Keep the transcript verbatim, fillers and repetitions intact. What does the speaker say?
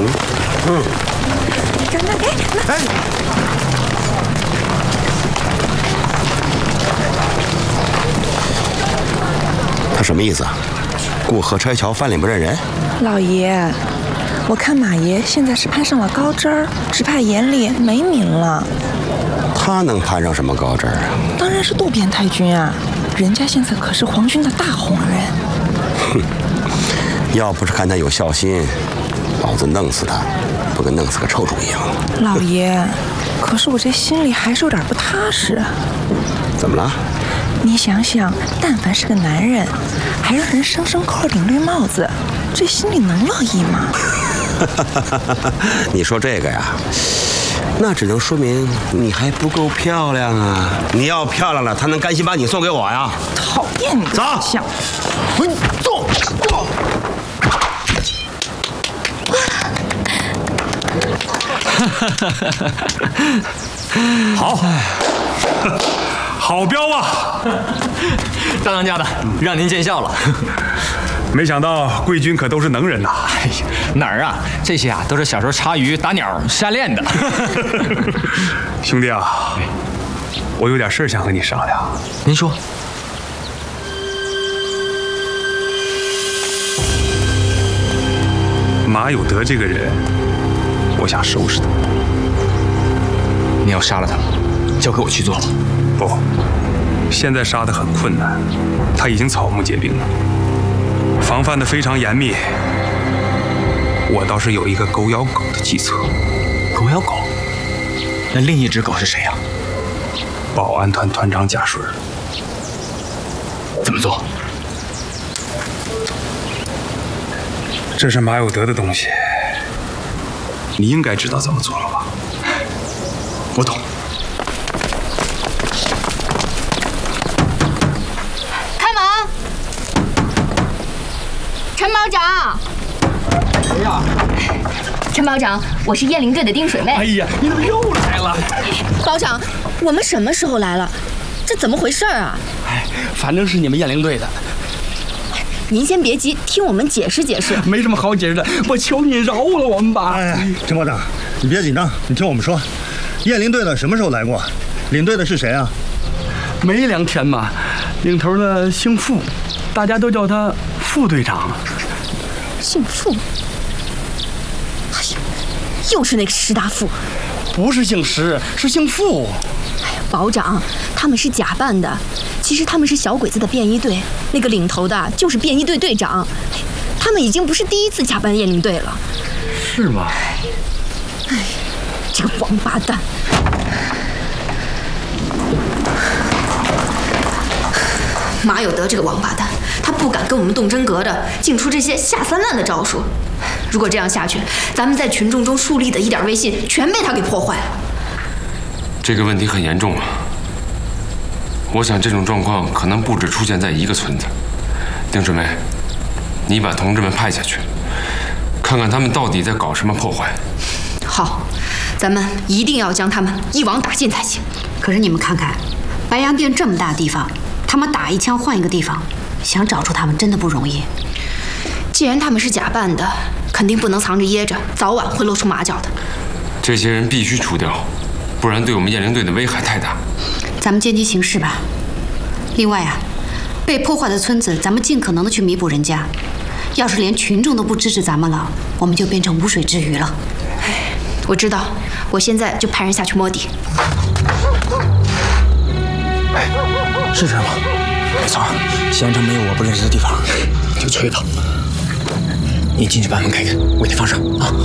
嗯嗯。 那那哎那。哎他什么意思啊？过河拆桥，翻脸不认人？ 老爷，我看马爷现在是攀上了高枝儿，只怕眼里没您了。 他能攀上什么高枝儿啊？ 当然是渡边太君啊，人家现在可是皇军的大红人。 哼，要不是看他有孝心，老子弄死他，不跟弄死个臭猪一样。 老爷，可是我这心里还是有点不踏实。 怎么了？ 你想想，但凡是个男人，还让人生生扣顶绿帽子，这心里能乐意吗？ 你说这个呀，那只能说明你还不够漂亮啊！你要漂亮了，他能甘心把你送给我呀？ 讨厌你！ 走， 想， 滚，走，走。 好。好标啊！ 大当家的，让您见笑了。 没想到贵军可都是能人呐！ 哎呀，哪儿啊？这些啊都是小时候插鱼、打鸟、瞎练的。 兄弟啊，我有点事想和你商量。 您说。 马有德这个人，我想收拾他。 你要杀了他，交给我去做吧。 不，现在杀得很困难，他已经草木皆兵了，防范得非常严密。我倒是有一个狗咬狗的计策。 狗咬狗？那另一只狗是谁呀？ 保安团团长贾顺。 怎么做？ 这是马有德的东西，你应该知道怎么做了吧？ 我懂。 陈保长， 谁呀？ 陈保长，我是雁翎队的丁水妹。 哎呀，你怎么又来了？ 保长，我们什么时候来了？这怎么回事啊？ 哎，反正是你们雁翎队的。 您先别急，听我们解释解释。 没什么好解释的，我求你饶了我们吧。 哎，陈保长，你别紧张，你听我们说，雁翎队的什么时候来过？领队的是谁啊？ 没两天嘛，领头的姓傅，大家都叫他副队长。 姓傅，哎呀，又是那个石大富， 不是姓石，是姓傅。 哎呀，保长，他们是假扮的，其实他们是小鬼子的便衣队，那个领头的就是便衣队队长。他们已经不是第一次假扮雁翎队了。 是吗？ 哎，这个王八蛋！马有德这个王八蛋。 他不敢跟我们动真格的，竟出这些下三滥的招数。如果这样下去，咱们在群众中树立的一点威信全被他给破坏了。 这个问题很严重啊！我想这种状况可能不止出现在一个村子。丁水妹，你把同志们派下去，看看他们到底在搞什么破坏。 好，咱们一定要将他们一网打尽才行。 可是你们看看，白洋淀这么大的地方，他们打一枪换一个地方。 想找出他们真的不容易。 既然他们是假扮的，肯定不能藏着掖着，早晚会露出马脚的。 这些人必须除掉，不然对我们雁翎队的危害太大。 咱们见机行事吧。另外啊，被破坏的村子，咱们尽可能的去弥补人家。要是连群众都不支持咱们了，我们就变成无水之鱼了。 哎，我知道，我现在就派人下去摸底。 哎，是这吗？三儿，县城没有我不认识的地方，就催他。你进去把门开开，为他放哨啊。